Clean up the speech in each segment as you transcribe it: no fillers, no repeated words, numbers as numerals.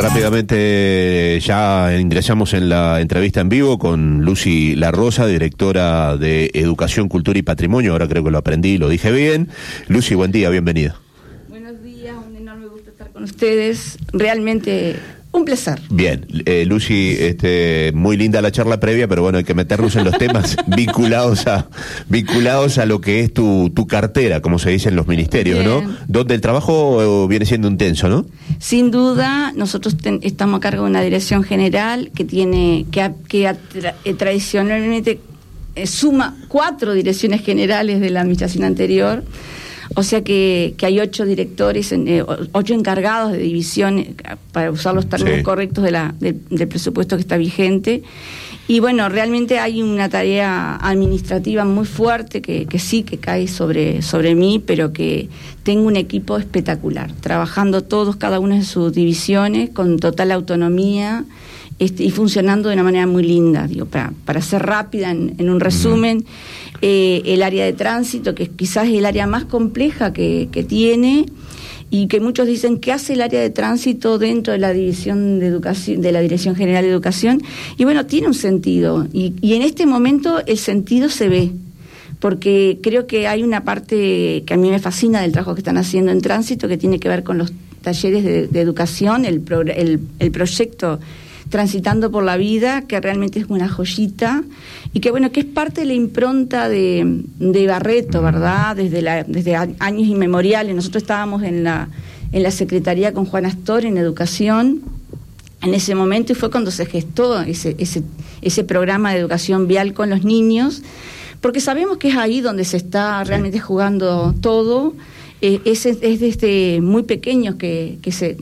Rápidamente ya ingresamos en la entrevista en vivo con Lucy La Rosa, directora de Educación, Cultura y Patrimonio. Ahora creo que lo aprendí, lo dije bien. Lucy, buen día, bienvenida. Buenos días, un enorme gusto estar con ustedes. Realmente un placer. Bien, Lucy, muy linda la charla previa, pero bueno, hay que meternos en los temas vinculados a lo que es tu cartera, como se dice en los ministerios, bien, ¿no? Donde el trabajo viene siendo intenso, ¿no? Sin duda, nosotros estamos a cargo de una dirección general que tradicionalmente suma 4 direcciones generales de la administración anterior. O sea que hay 8 directores, 8 encargados de división, para usar los términos correctos del presupuesto que está vigente. Y bueno, realmente hay una tarea administrativa muy fuerte que sí que cae sobre mí, pero que tengo un equipo espectacular, trabajando todos, cada una de sus divisiones, con total autonomía, y funcionando de una manera muy linda. Digo, para ser rápida en un resumen, el área de tránsito, que quizás es el área más compleja que tiene, y que muchos dicen, ¿qué hace el área de tránsito dentro de la división de educación, de la Dirección General de Educación? Y bueno, tiene un sentido, y en este momento el sentido se ve, porque creo que hay una parte que a mí me fascina del trabajo que están haciendo en tránsito, que tiene que ver con los talleres de educación, el proyecto Transitando por la Vida, que realmente es una joyita, y que bueno, que es parte de la impronta de Barreto, ¿verdad? Desde años inmemoriales. Nosotros estábamos en la Secretaría con Juan Astor en Educación en ese momento, y fue cuando se gestó ese programa de educación vial con los niños, porque sabemos que es ahí donde se está realmente jugando todo. Es desde muy pequeños que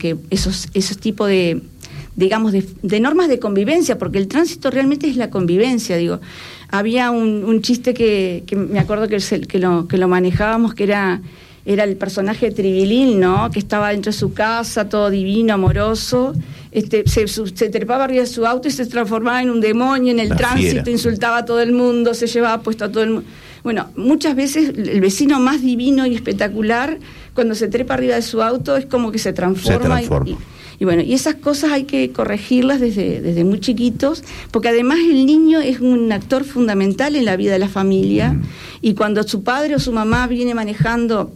esos tipos de, digamos, de normas de convivencia, porque el tránsito realmente es la convivencia. Digo, había un chiste que me acuerdo que lo manejábamos, que era el personaje de Tribilín, ¿no? Que estaba dentro de su casa, todo divino, amoroso, se trepaba arriba de su auto y se transformaba en un demonio en el tránsito, fiera. Insultaba a todo el mundo, se llevaba puesto a todo el mundo. Bueno, muchas veces el vecino más divino y espectacular, cuando se trepa arriba de su auto, es como que se transforma. Y bueno, y esas cosas hay que corregirlas desde muy chiquitos, porque además el niño es un actor fundamental en la vida de la familia, y cuando su padre o su mamá viene manejando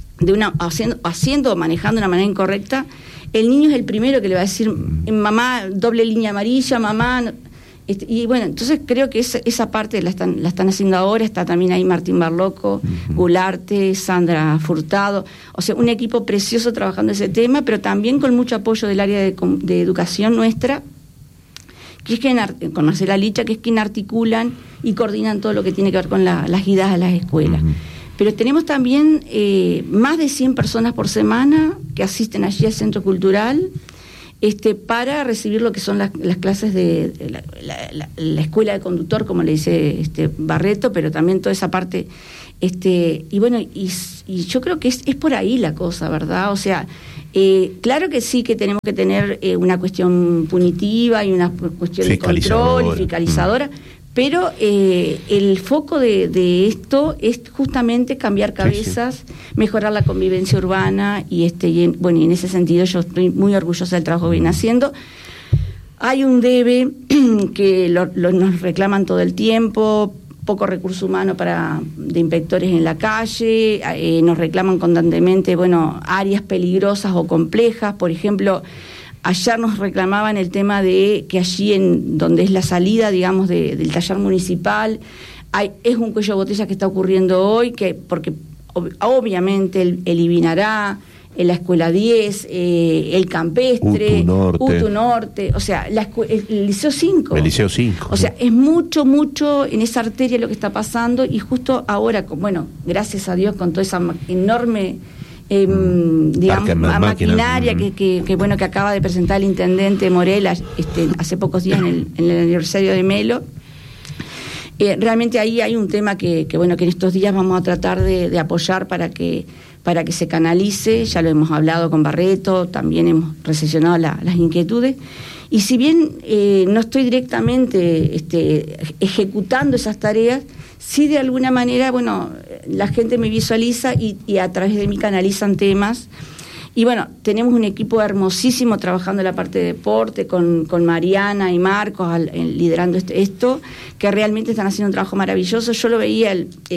manejando de una manera incorrecta, el niño es el primero que le va a decir, mamá, doble línea amarilla, mamá. Y bueno, entonces creo que esa parte la están haciendo ahora. Está también ahí Martín Barloco, Gularte, Sandra Furtado, o sea, un equipo precioso trabajando ese tema, pero también con mucho apoyo del área de educación nuestra, que es con Marcela Licha, que es quien articulan y coordinan todo lo que tiene que ver con las guías a las escuelas. Pero tenemos también más de 100 personas por semana que asisten allí al Centro Cultural, para recibir lo que son las clases de la escuela de conductor, como le dice Barreto, pero también toda esa parte, y bueno, y yo creo que es por ahí la cosa, ¿verdad? O sea, claro que sí, que tenemos que tener una cuestión punitiva y una cuestión de control y fiscalizadora, pero el foco de esto es justamente cambiar cabezas, mejorar la convivencia urbana, y en ese sentido yo estoy muy orgullosa del trabajo que viene haciendo. Hay un debe que nos reclaman todo el tiempo, poco recurso humano de inspectores en la calle, nos reclaman constantemente, áreas peligrosas o complejas. Por ejemplo, ayer nos reclamaban el tema de que allí donde es la salida, digamos, del taller municipal, es un cuello de botella que está ocurriendo hoy, porque obviamente el Ibinará, la Escuela 10, el Campestre, UTU Norte, o sea, el Liceo 5. El Liceo 5. O sea, es mucho en esa arteria lo que está pasando, y justo ahora, gracias a Dios, con toda esa enorme maquinaria que acaba de presentar el intendente Morel hace pocos días en el aniversario de Melo. Realmente ahí hay un tema que en estos días vamos a tratar de apoyar para que se canalice. Ya lo hemos hablado con Barreto, también hemos recepcionado las inquietudes, y si bien no estoy directamente ejecutando esas tareas, sí de alguna manera, la gente me visualiza y a través de mí canalizan temas, Y bueno, tenemos un equipo hermosísimo trabajando en la parte de deporte, con Mariana y Marcos liderando esto, que realmente están haciendo un trabajo maravilloso. Yo lo veía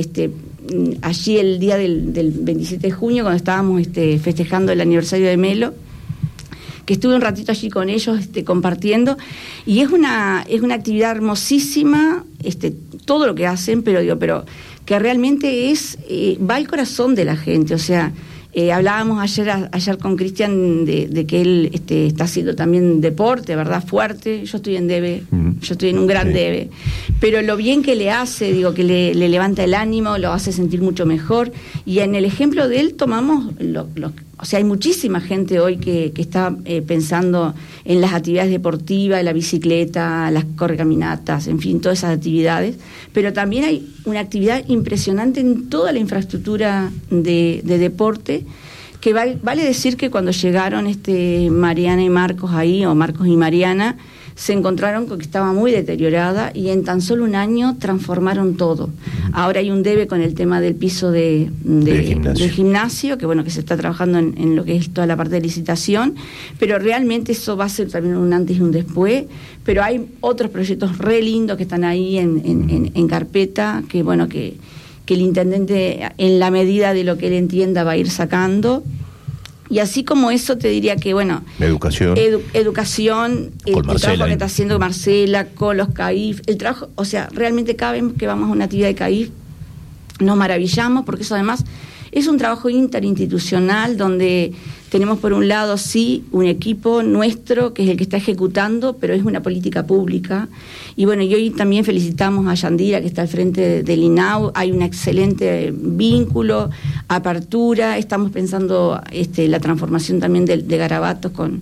allí el día del 27 de junio, cuando estábamos festejando el aniversario de Melo, que estuve un ratito allí con ellos compartiendo, y es una actividad hermosísima, todo lo que hacen, pero que realmente va al corazón de la gente. O sea, hablábamos ayer con Cristian de que él está haciendo también deporte, ¿verdad? Fuerte. Yo estoy en debe, yo estoy en un gran debe, pero lo bien que le hace, que le levanta el ánimo, lo hace sentir mucho mejor, y en el ejemplo de él tomamos o sea, hay muchísima gente hoy que está pensando en las actividades deportivas, en la bicicleta, las correcaminatas, en fin, todas esas actividades, pero también hay una actividad impresionante en toda la infraestructura de deporte, que vale decir que cuando llegaron Mariana y Marcos ahí, o Marcos y Mariana, se encontraron con que estaba muy deteriorada, y en tan solo un año transformaron todo. Ahora hay un debe con el tema del piso del gimnasio, que se está trabajando en lo que es toda la parte de licitación, pero realmente eso va a ser también un antes y un después. Pero hay otros proyectos re lindos que están ahí en carpeta, que el intendente, en la medida de lo que él entienda, va a ir sacando. Y así como eso, te diría que, educación, el trabajo que está haciendo Marcela con los CAIF, el trabajo, o sea, realmente cada vez que vamos a una actividad de CAIF nos maravillamos, porque eso además es un trabajo interinstitucional donde tenemos por un lado un equipo nuestro que es el que está ejecutando, pero es una política pública. Y hoy también felicitamos a Yandira, que está al frente del INAU. Hay un excelente vínculo, apertura. Estamos pensando la transformación también de Garabatos con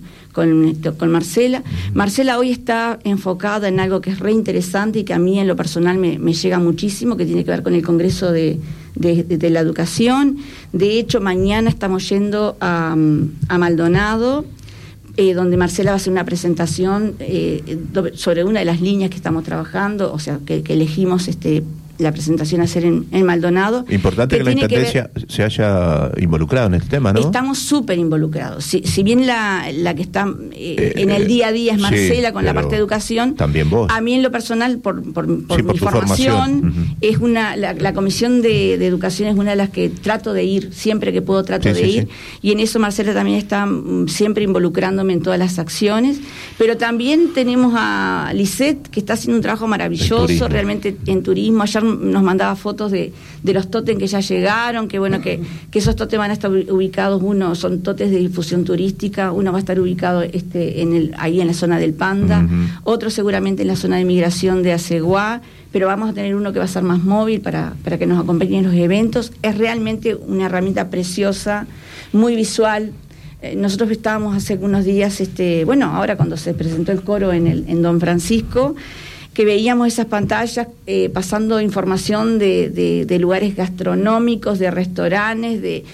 Marcela. Marcela hoy está enfocada en algo que es re interesante y que a mí en lo personal me llega muchísimo, que tiene que ver con el Congreso de la Educación. De hecho, mañana estamos yendo a Maldonado, donde Marcela va a hacer una presentación sobre una de las líneas que estamos trabajando, o sea, que elegimos la presentación a hacer en Maldonado. Importante que la Intendencia se haya involucrado en este tema, ¿no? Estamos súper involucrados. Si bien la que está en el día a día es Marcela, con la parte de educación, también vos. A mí en lo personal, por mi formación, es la Comisión de Educación es una de las que trato de ir, siempre que puedo de ir, y en eso Marcela también está siempre involucrándome en todas las acciones. Pero también tenemos a Lisette, que está haciendo un trabajo maravilloso realmente en turismo. Ayer nos mandaba fotos de los tótems que ya llegaron, que esos tótems van a estar ubicados, uno son tótems de difusión turística, uno va a estar ubicado ahí en la zona del Panda, otro seguramente en la zona de migración de Aceguá, pero vamos a tener uno que va a ser más móvil para que nos acompañen en los eventos. Es realmente una herramienta preciosa, muy visual. Nosotros estábamos hace unos días, ahora cuando se presentó el coro en Don Francisco, que veíamos esas pantallas pasando información de lugares gastronómicos, de restaurantes, de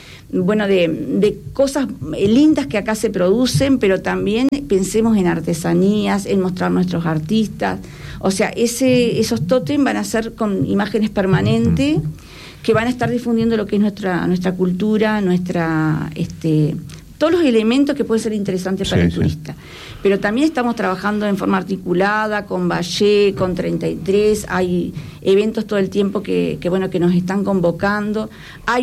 cosas lindas que acá se producen, pero también pensemos en artesanías, en mostrar nuestros artistas. O sea, esos tótems van a ser con imágenes permanentes que van a estar difundiendo lo que es nuestra cultura, todos los elementos que pueden ser interesantes para el turista. Pero también estamos trabajando en forma articulada con Valle, con 33, hay eventos todo el tiempo que nos están convocando. Hay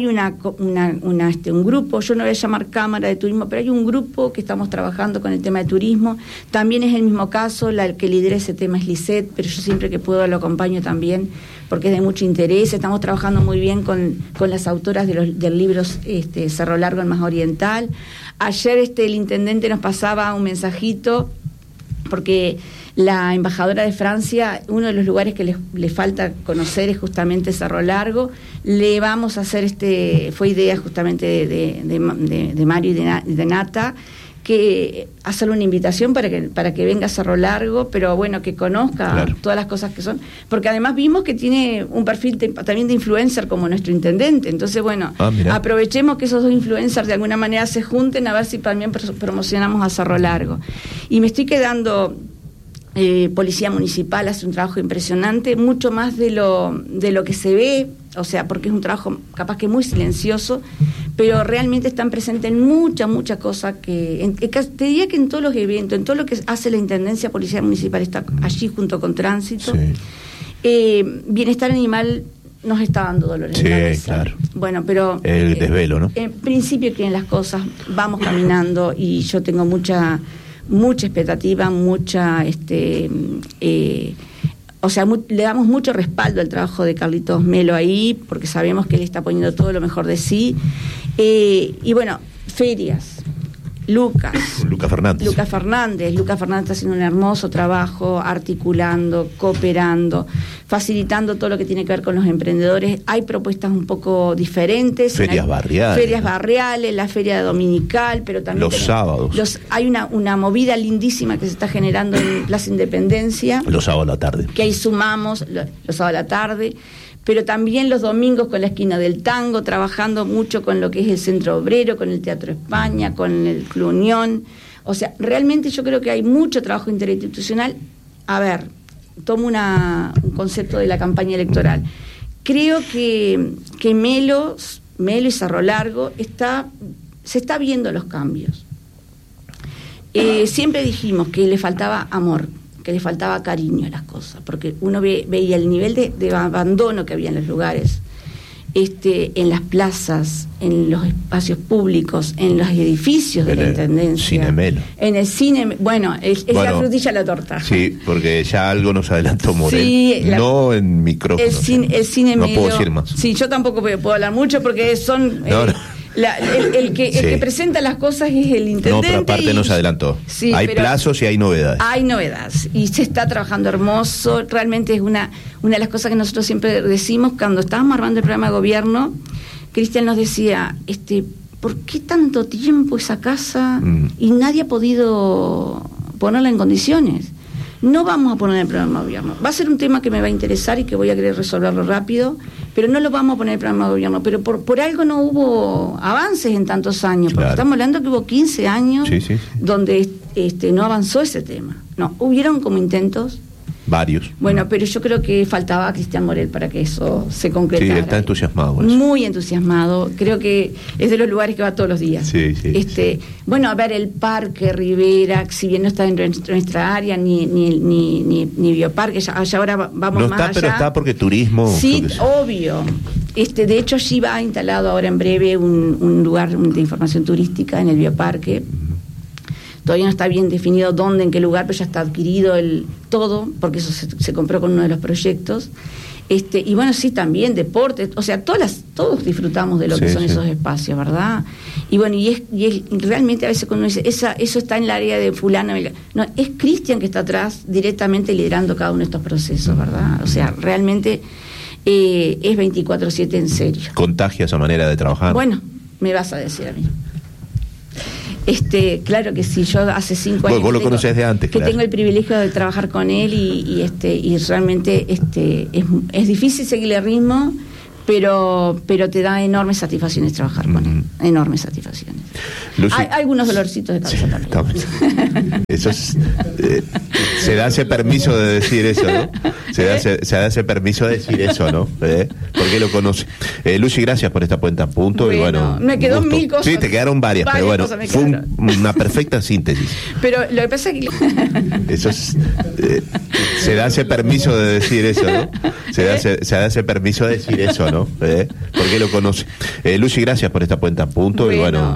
un grupo, yo no voy a llamar Cámara de Turismo, pero hay un grupo que estamos trabajando con el tema de turismo. También es el mismo caso, la que lidera ese tema es Lisette, pero yo siempre que puedo lo acompaño también, porque es de mucho interés. Estamos trabajando muy bien con las autoras del libro Cerro Largo, el más oriental. Ayer el intendente nos pasaba un mensajito, porque la embajadora de Francia, uno de los lugares que le falta conocer es justamente Cerro Largo. Le vamos a hacer, fue idea justamente de Mario y de Nata, que hacerle una invitación para que venga a Cerro Largo, pero que conozca todas las cosas que son, porque además vimos que tiene un perfil también de influencer como nuestro intendente. Entonces aprovechemos que esos dos influencers de alguna manera se junten, a ver si también promocionamos a Cerro Largo. Y me estoy quedando, Policía Municipal hace un trabajo impresionante, mucho más de lo que se ve, o sea, porque es un trabajo capaz que muy silencioso, pero realmente están presentes en muchas cosas te diría que en todos los eventos, en todo lo que hace la Intendencia Policial Municipal está allí junto con Tránsito. Sí. Bienestar Animal nos está dando dolores de cabeza. Claro. Bueno, pero el desvelo, ¿no? En principio quieren las cosas, vamos caminando y yo tengo mucha expectativa, le damos mucho respaldo al trabajo de Carlitos Melo ahí, porque sabemos que él está poniendo todo lo mejor de sí. Y bueno, ferias. Lucas Fernández está haciendo un hermoso trabajo, articulando, cooperando, facilitando todo lo que tiene que ver con los emprendedores. Hay propuestas un poco diferentes. Ferias barriales, la feria dominical, pero también los sábados. Hay una movida lindísima que se está generando en Plaza Independencia. Los sábados a la tarde. Que ahí sumamos los sábados a la tarde. Pero también los domingos con la Esquina del Tango, trabajando mucho con lo que es el Centro Obrero, con el Teatro España, con el Club Unión. O sea, realmente yo creo que hay mucho trabajo interinstitucional. A ver, tomo un concepto de la campaña electoral. Creo que Melo y Cerro Largo se está viendo los cambios. Siempre dijimos que le faltaba amor, que le faltaba cariño a las cosas, porque uno veía el nivel de abandono que había en los lugares, en las plazas, en los espacios públicos, en los edificios de la Intendencia. Cine Melo. En el cine, es la frutilla a la torta. Sí, porque ya algo nos adelantó Morel. Sí, no en micrófono. El cine no Melo. Puedo decir más. Sí, yo tampoco puedo hablar mucho porque son... El que presenta las cosas es el intendente. No, pero aparte nos adelantó. Sí, hay plazos y hay novedades. Hay novedades. Y se está trabajando hermoso. Realmente es una de las cosas que nosotros siempre decimos cuando estábamos armando el programa de gobierno. Cristian nos decía, ¿por qué tanto tiempo esa casa y nadie ha podido ponerla en condiciones? No vamos a poner en el programa de gobierno. Va a ser un tema que me va a interesar y que voy a querer resolverlo rápido, pero no lo vamos a poner en el programa de gobierno. Pero por algo no hubo avances en tantos años, porque estamos hablando que hubo 15 años donde no avanzó ese tema. No, hubieron como intentos. Varios. Bueno, pero yo creo que faltaba a Cristian Morel para que eso se concretara. Sí, está entusiasmado con eso. Muy entusiasmado. Creo que es de los lugares que va todos los días. Sí. Bueno, a ver, el Parque Rivera, si bien no está dentro de nuestra área, ni Bioparque, ya ahora vamos no más está, allá. Pero está porque turismo. Sí, obvio. De hecho, allí va instalado ahora en breve un lugar de información turística en el Bioparque. Todavía no está bien definido dónde, en qué lugar, pero ya está adquirido todo, porque eso se compró con uno de los proyectos. Y bueno, sí, también deporte, o sea, todos disfrutamos de lo que son esos espacios, ¿verdad? Y bueno, y realmente a veces cuando uno dice, eso está en el área de fulano, no, es Cristian que está atrás directamente liderando cada uno de estos procesos, ¿verdad? O sea, realmente es 24/7 en serio. ¿Contagia esa manera de trabajar? Bueno, me vas a decir a mí. Claro que sí, yo hace 5 años vos lo conocés de antes, que tengo el privilegio de trabajar con él y realmente es difícil seguirle el ritmo, pero te da enormes satisfacciones trabajar con él, enormes satisfacciones. Lucy, hay algunos dolorcitos de cabeza también. Eso es, se da ese permiso de decir eso, ¿no? Se da ese permiso de decir eso, ¿no? Porque lo conoce. Lucy, gracias por esta puesta a punto. Y bueno, me quedó gusto. 1000 cosas. Sí, te quedaron varias, pero bueno, fue una perfecta síntesis. Pero lo que pasa es que... Eso es, se da ese permiso de decir eso, ¿no? Se da ese permiso de decir eso, ¿no? Porque lo conoce. Lucy, gracias por esta puesta a punto. Y bueno,